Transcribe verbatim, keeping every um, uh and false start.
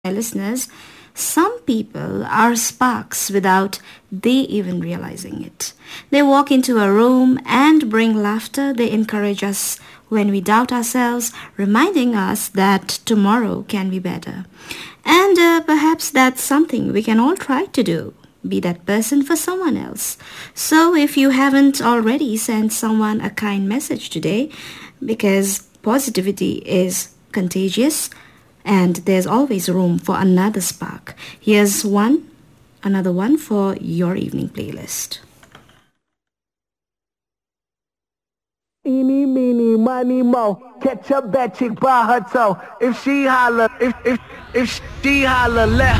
my listeners, some people are sparks without they even realizing it. They walk into a room and bring laughter. They encourage us when we doubt ourselves, reminding us that tomorrow can be better. And uh, perhaps that's something we can all try to do. Be that person for someone else. So if you haven't already sent someone a kind message today, because positivity is contagious, and there's always room for another spark. Here's one, another one for your evening playlist. Eeny, meeny, miny, mo. Catch a bad chick by her toe. If she holler, if if if she holler, let